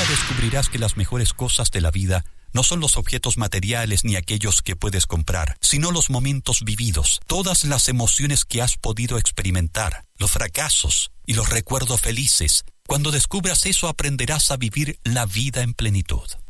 día descubrirás que las mejores cosas de la vida no son los objetos materiales ni aquellos que puedes comprar, sino los momentos vividos, todas las emociones que has podido experimentar, los fracasos y los recuerdos felices. Cuando descubras eso, aprenderás a vivir la vida en plenitud.